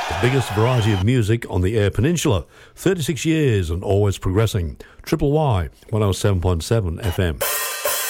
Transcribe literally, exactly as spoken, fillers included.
The biggest variety of music on the Eyre Peninsula. thirty-six years and always progressing. Triple Y, one oh seven point seven F M.